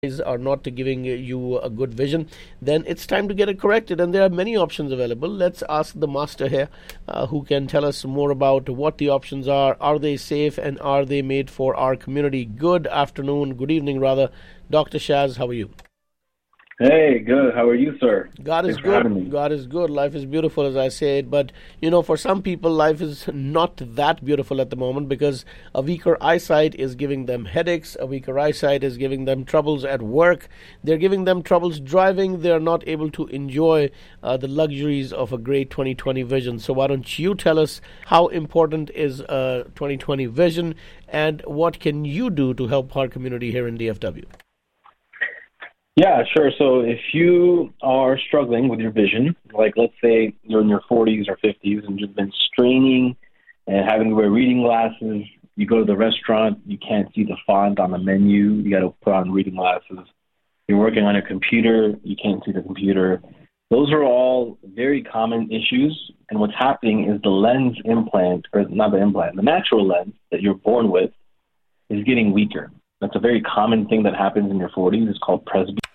are not giving you a good vision, then it's time to get it corrected. And there are many options available. Let's ask the master here who can tell us more about what the options are they safe, and are they made for our community. Good afternoon, good evening rather. Dr. Shaz, how are you? Hey, good. How are you, sir? God is Thanks for having good. me. God is good. Life is beautiful, as I said. But, for some people, life is not that beautiful at the moment because a weaker eyesight is giving them headaches. A weaker eyesight is giving them troubles at work. They're giving them troubles driving. They're not able to enjoy the luxuries of a great 2020 vision. So why don't you tell us how important is a 2020 vision, and what can you do to help our community here in DFW? Yeah, sure. So if you are struggling with your vision, like let's say you're in your 40s or 50s and you've been straining and having to wear reading glasses, you go to the restaurant, you can't see the font on the menu, you got to put on reading glasses. You're working on a computer, you can't see the computer. Those are all very common issues. And what's happening is the lens implant, or not the implant, the natural lens that you're born with is getting weaker. That's a very common thing that happens in your 40s. It's called presbyopia.